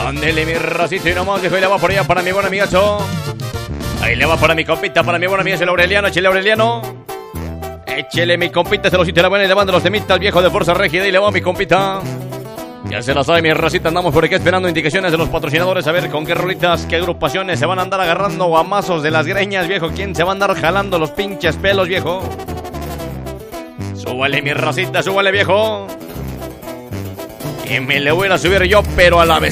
Ándele mi racito y nomás, viejo, y le va por allá para mi buen amigazo. Ahí le va para mi compita, para mi buen amigo, el Aureliano, échele Aureliano. Échele mi compita, se lo cita la buena y le manda los temitas al viejo de Fuerza Régida y le va mi compita. Ya se la sabe mi racita, andamos por aquí esperando indicaciones de los patrocinadores a ver con qué rolitas, qué agrupaciones se van a andar agarrando guamazos de las greñas, viejo. ¿Quién se va a andar jalando los pinches pelos, viejo? Súbale mi racita, súbale, viejo. Que me le voy a subir yo, pero a la vez.